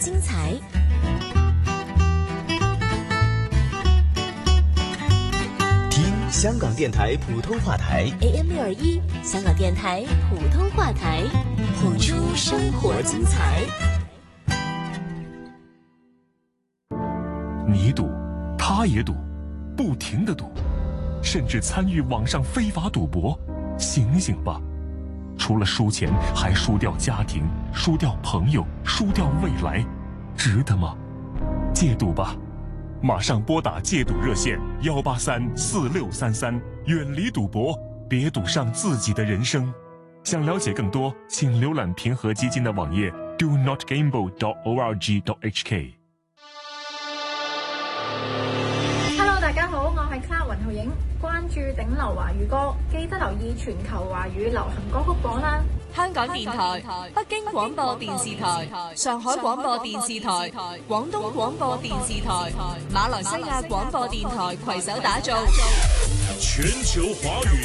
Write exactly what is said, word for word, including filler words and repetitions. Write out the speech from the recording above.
精彩。 听香港电台普通话台 A M 六二一，香港电台普通话台，谱出生活精彩。 你赌，他也赌，不停地赌，甚至参与网上非法赌博。醒醒吧！除了输钱，还输掉家庭，输掉朋友，输掉未来，值得吗？戒赌吧！马上拨打戒赌热线幺八三四六三三，远离赌博，别赌上自己的人生。想了解更多，请浏览平和基金的网页 do not gamble dot org dot h k。 Hello， 大家好，我係 Clara 雲浩影，關注頂流華語歌，記得留意全球華語流行歌曲榜啦。 香港電台、北京廣播電視台、上海廣播電視台、廣東廣播電視台、馬來西亞廣播電台攜手打造全球華語